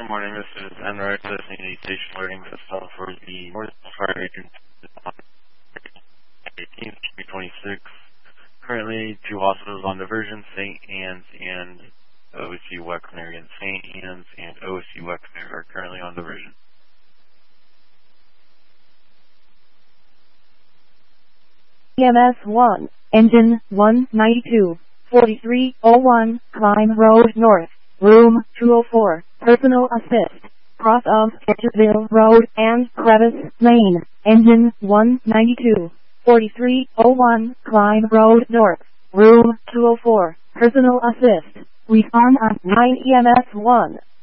Good morning, this is Enright listening to the station alerting system for the North Fire Agent 18-26. Currently, 2 hospitals on diversion, St. Anne's and OSU Wexner. Again, St. Anne's and OSU Wexner are currently on diversion. EMS 1, Engine 192, 4301, Climb Road North, Room 204, Personal Assist, cross of Edgeville Road and Crevice Lane, Engine 192, 4301, Climb Road North, Room 204, Personal Assist, respond on 9 EMS 1.